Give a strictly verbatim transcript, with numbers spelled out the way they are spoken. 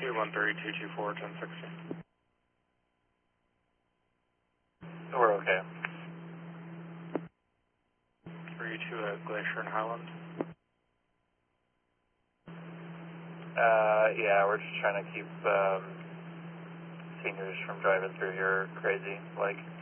two one three two two four ten sixty. We're okay. three two at Glacier and Highland. Uh, yeah, we're just trying to keep um, seniors from driving through here crazy. Like,